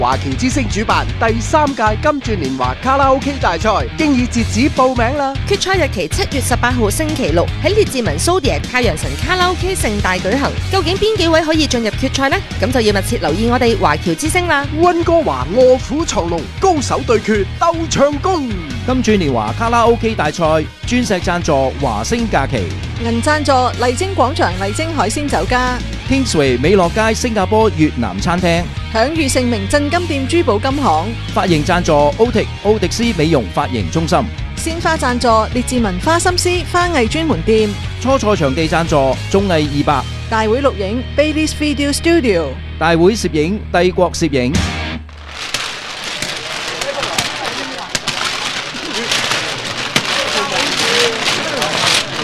華僑之星主辦第3屆金鑽年華卡拉 OK 大賽，經已截止報名啦！ 決賽日期7月18號星期六喺列治文蘇迪亞太陽神卡拉 OK 盛大舉行。究竟邊幾位可以進入決賽呢？咁就要密切留意我哋華僑之星啦！ 溫哥華臥虎藏龍，高手對決鬥唱功。 金鑽年華卡拉 OK 大賽鑽石贊助華星假期， 銀贊助麗晶廣場麗晶海鮮酒家， Kingsway 美樂街新加坡越南餐廳， 享譽盛名鎮金店珠寶金行， 髮型贊助奧迪斯美容髮型中心， 鮮花贊助列治文花心思花藝專門店， 初賽場地贊助綜藝200， 大會錄影 Baileys Video Studio， 大會攝影帝國攝影。